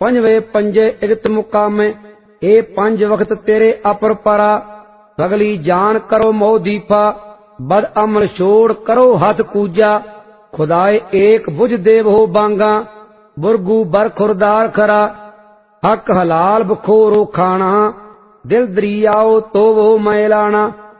पंजवे पंजे इगत मुकामे। ए पंज वक्त तेरे अपर परा। सगली जान करो मोह दीपा। बद अमल छोड़ करो हथ कूजा। खुदाए एक बुझ देव हो बांगा। बुरगू बर खुरदार खरा। हक हलाल बखोरो खाना। दिल दरियाओ तो वो मैलाना।